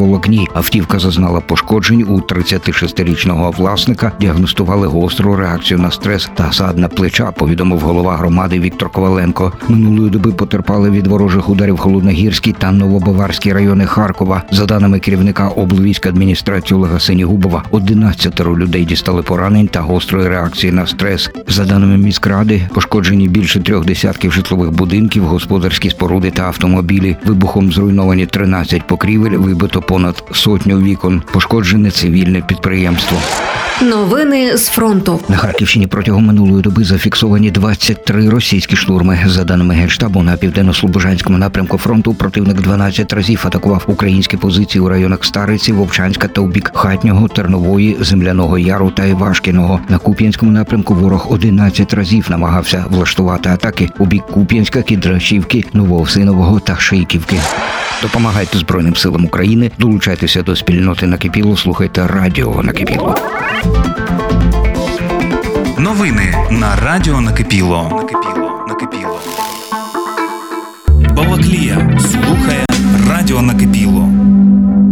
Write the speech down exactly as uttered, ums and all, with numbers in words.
Волокні. Автівка зазнала пошкоджень. У тридцятишестирічного власника діагностували гостру реакцію на стрес та садна плеча, повідомив голова громади Віктор Коваленко. Минулої доби потерпали від ворожих ударів Холодногірський та Новобаварський райони Харкова. За даними керівника облвійськадміністрації Олега Синігубова, одинадцятеро людей дістали поранень та гострої реакції на стрес. За даними міськради, пошкоджені більше трьох десятків житлових будинків, господарські споруди та автомобілі. Вибухом зруйновані тринадцять покрівель, вибито понад сотню вікон. Пошкоджене цивільне підприємство. Новини з фронту. На Харківщині протягом минулої доби зафіксовані двадцять три російські штурми. За даними Генштабу, на південно-слобожанському напрямку фронту противник дванадцять разів атакував українські позиції у районах Стариці, Вовчанська та у бік Хатнього, Тернової, Земляного Яру та Івашкіного. На Куп'янському напрямку ворог одинадцять разів намагався влаштувати атаки у бік Куп'янська, Кідрашівки, Новоосинового та Шийківки. Допомагайте Збройним силам України, долучайтеся до спільноти Накипіло, слухайте радіо Накипіло. Новини на радіо Накипіло. Накипіло. Накипіло. Балаклія слухає радіо Накипіло.